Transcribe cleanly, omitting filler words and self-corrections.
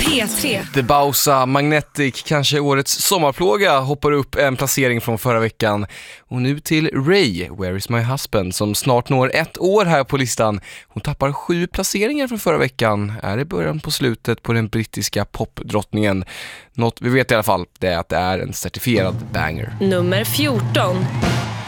P3. The Bausa Magnetic, kanske årets sommarplåga, hoppar upp en placering från förra veckan. Och nu till Ray, Where is my husband, som snart når 1 år här på listan. Hon tappar 7 placeringar från förra veckan. Är det början på slutet på den brittiska popdrottningen? Något vi vet i alla fall, det är att det är en certifierad banger. Nummer 14.